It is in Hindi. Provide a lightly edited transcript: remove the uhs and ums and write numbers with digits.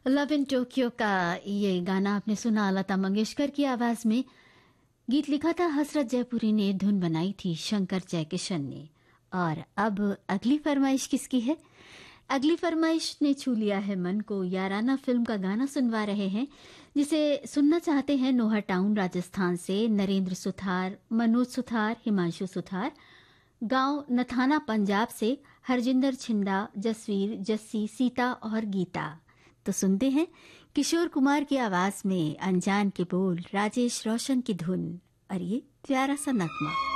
लव इन टोक्यो का ये गाना आपने सुना लता मंगेशकर की आवाज में। गीत लिखा था हसरत जयपुरी ने, धुन बनाई थी शंकर जयकिशन ने। और अब अगली फरमाइश किसकी है? अगली फरमाइश ने छू लिया है मन को। याराना फिल्म का गाना सुनवा रहे हैं, जिसे सुनना चाहते हैं नोहा टाउन राजस्थान से नरेंद्र सुथार, मनोज सुथार, हिमांशु सुथार। गांव नथाना पंजाब से हरजिंदर छिंदा, जसवीर, जस्सी, सीता और गीता। तो सुनते हैं किशोर कुमार की आवाज में, अनजान के बोल, राजेश रोशन की धुन और ये प्यारा सा नगमा।